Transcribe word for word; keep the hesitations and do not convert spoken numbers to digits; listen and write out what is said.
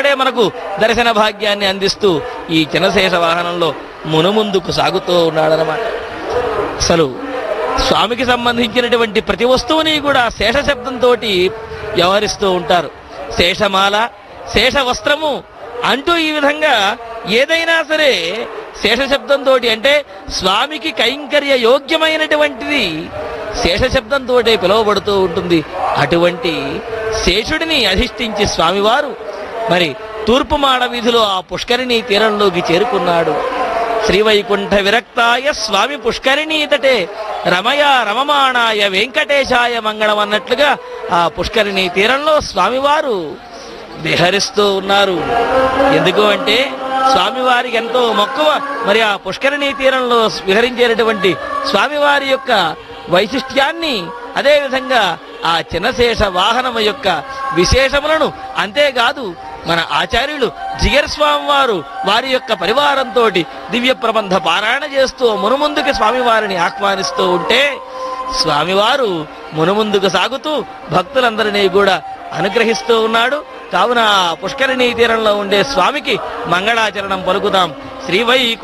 ఒక్కడే మనకు దర్శన భాగ్యాన్ని అందిస్తూ ఈ చిన్నశేష వాహనంలో మునుముందుకు సాగుతూ ఉన్నాడనమాట. అసలు స్వామికి సంబంధించినటువంటి ప్రతి వస్తువుని కూడా శేష శబ్దంతో వ్యవహరిస్తూ ఉంటారు. శేషమాల, శేష వస్త్రము అంటూ ఈ విధంగా ఏదైనా సరే శేష శబ్దంతో, అంటే స్వామికి కైంకర్య యోగ్యమైనటువంటిది శేష శబ్దంతో పిలువబడుతూ ఉంటుంది. అటువంటి శేషుడిని అధిష్ఠించి స్వామివారు మరి తూర్పు మాడ వీధిలో ఆ పుష్కరిణీ తీరంలోకి చేరుకున్నాడు. శ్రీవైకుంఠ విరక్తాయ స్వామి పుష్కరిణీ తటే రమయ రమమాణాయ వెంకటేశాయ మంగళం అన్నట్లుగా ఆ పుష్కరిణీ తీరంలో స్వామివారు విహరిస్తూ ఉన్నారు. ఎందుకు అంటే స్వామివారికి ఎంతో మక్కువ మరి ఆ పుష్కరిణీ తీరంలో విహరించేటటువంటి స్వామివారి యొక్క వైశిష్ట్యాన్ని, అదేవిధంగా ఆ చిన్నశేష వాహనము యొక్క విశేషములను, అంతేకాదు మన ఆచార్యులు జిగర్ స్వామి వారు వారి యొక్క పరివారంతో దివ్య ప్రబంధ పారాయణ చేస్తూ మునుముందుకు స్వామివారిని ఆహ్వానిస్తూ ఉంటే స్వామివారు మునుముందుకు సాగుతూ భక్తులందరినీ కూడా అనుగ్రహిస్తూ ఉన్నాడు. కావున పుష్కరిణీ తీరంలో ఉండే స్వామికి మంగళాచరణం పలుకుదాం. శ్రీవై